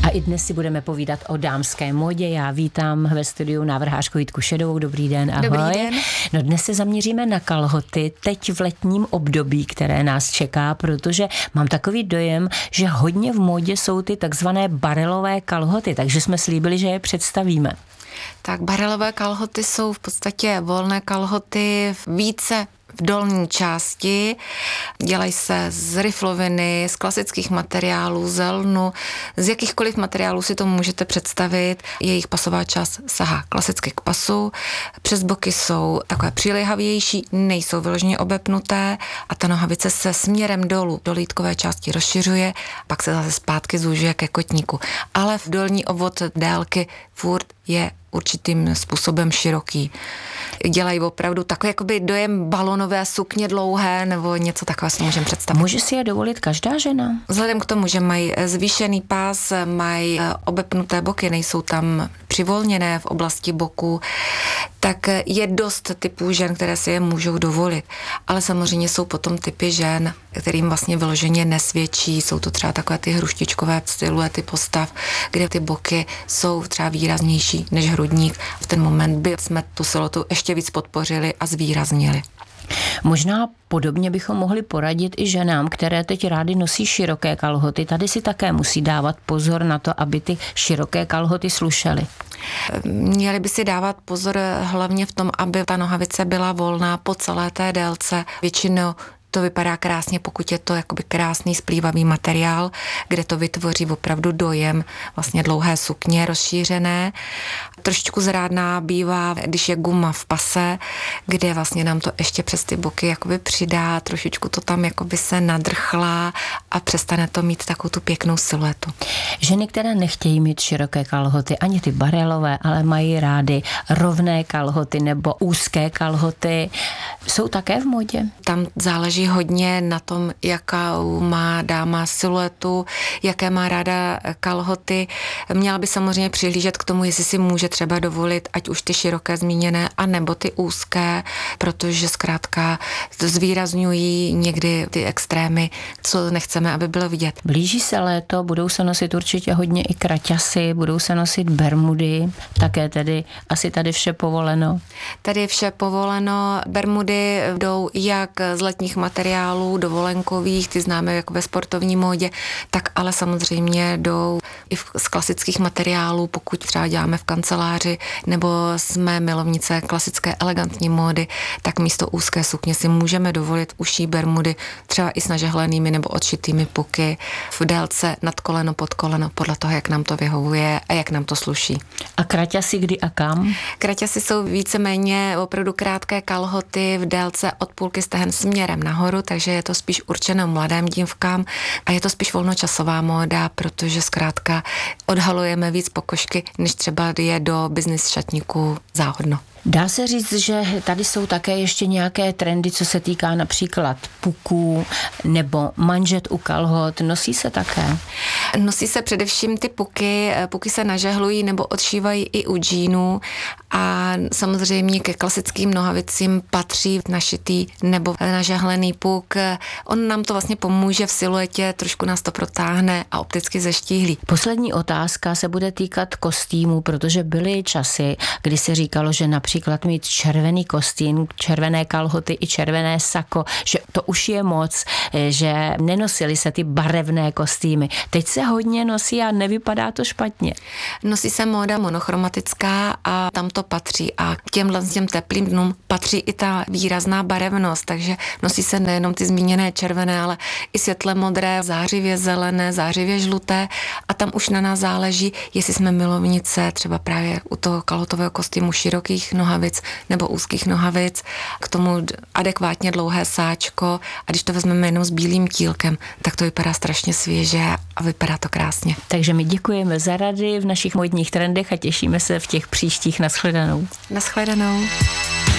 i dnes si budeme povídat o dámské módě. Já vítám ve studiu návrhářku Jitku Šedovou. Dobrý den, ahoj. Dobrý den. No dnes se zaměříme na kalhoty, teď v letním období, které nás čeká, protože mám takový dojem, že hodně v módě jsou ty takzvané barelové kalhoty, takže jsme slíbili, že je představíme. Tak barelové kalhoty jsou v podstatě volné kalhoty více v dolní části. Dělají se z rifloviny, z klasických materiálů, z lnu, z jakýchkoliv materiálů si to můžete představit. Jejich pasová část sahá klasicky k pasu. Přes boky jsou takové přiléhavější, nejsou vyloženě obepnuté a ta nohavice se směrem dolů do lítkové části rozšiřuje, pak se zase zpátky zúžuje ke kotníku. Ale v dolní obvod délky furt je určitým způsobem široký. Dělají opravdu takový jakoby dojem balonové sukně dlouhé nebo něco takového si můžeme představit. Může si je dovolit každá žena? Vzhledem k tomu, že mají zvýšený pás, mají obepnuté boky, nejsou tam přivolněné v oblasti boku, tak je dost typů žen, které si je můžou dovolit. Ale samozřejmě jsou potom typy žen, kterým vlastně vyloženě nesvědčí. Jsou to třeba takové ty hruštičkové siluety postav, kde ty boky jsou třeba výraznější než hrudník. V ten moment by jsme tu siluetu ještě víc podpořili a zvýraznili. Možná podobně bychom mohli poradit i ženám, které teď rády nosí široké kalhoty. Tady si také musí dávat pozor na to, aby ty široké kalhoty slušely. Měli by si dávat pozor hlavně v tom, aby ta nohavice byla volná po celé té délce. Většinou to vypadá krásně, pokud je to jakoby krásný splývavý materiál, kde to vytvoří opravdu dojem vlastně dlouhé sukně rozšířené. Trošičku zrádná bývá, když je guma v pase, kde vlastně nám to ještě přes ty boky jakoby přidá, trošičku to tam jakoby se nadrchlá a přestane to mít takovou tu pěknou siluetu. Ženy, které nechtějí mít široké kalhoty, ani ty barelové, ale mají rády rovné kalhoty nebo úzké kalhoty, jsou také v modě? Tam záleží hodně na tom, jakou má dáma siluetu, jaké má ráda kalhoty. Měla by samozřejmě přihlížet k tomu, jestli si může třeba dovolit, ať už ty široké zmíněné, anebo ty úzké, protože zkrátka zvýrazňují někdy ty extrémy, co nechceme, aby bylo vidět. Blíží se léto, budou se nosit určitě hodně i kraťasy, budou se nosit bermudy, také tedy asi tady vše povoleno. Tady je vše povoleno, bermudy jdou jak z letních materiálů, dovolenkových, ty známe jako ve sportovní módě, tak ale samozřejmě jdou i z klasických materiálů, pokud třeba děláme v kanceláři, nebo jsme milovnice klasické elegantní módy, tak místo úzké sukně si můžeme dovolit užší bermudy, třeba i s nažehlenými nebo odšitými puky v délce nad koleno, pod koleno, podle toho, jak nám to vyhovuje a jak nám to sluší. A kraťasy kdy a kam? Kraťasy jsou víceméně opravdu krátké kalhoty v délce od půlky stehen směrem nahoru, takže je to spíš určeno mladým dívkám a je to spíš volnočasová móda, protože zkrátka odhalujeme víc pokožky, než třeba je do business šatníku záhodno. Dá se říct, že tady jsou také ještě nějaké trendy, co se týká například puků nebo manžet u kalhot. Nosí se také? Nosí se především ty puky. Puky se nažehlují nebo odšívají i u džínů a samozřejmě ke klasickým nohavicím patří našitý nebo nažehlený puk. On nám to vlastně pomůže v siluetě, trošku nás to protáhne a opticky zeštíhlí. Poslední otázka se bude týkat kostýmů, protože byly časy, kdy se říkalo, že například mít červený kostým, červené kalhoty i červené sako, že to už je moc, že nenosily se ty barevné kostýmy. Teď se hodně nosí a nevypadá to špatně. Nosí se móda monochromatická a tam to patří a k těm teplým dnům patří i ta výrazná barevnost, takže nosí se nejenom ty zmíněné červené, ale i světle modré, zářivě zelené, zářivě žluté a tam už na nás záleží, jestli jsme milovnice třeba právě u toho kalhotového kostýmu širokých nohavic nebo úzkých nohavic, k tomu adekvátně dlouhé sáčko a když to vezmeme jenom s bílým tílkem, tak to vypadá strašně svěže a vypadá to krásně. Takže my děkujeme za rady v našich módních trendech a těšíme se v těch příštích. Nashledanou. Nashledanou.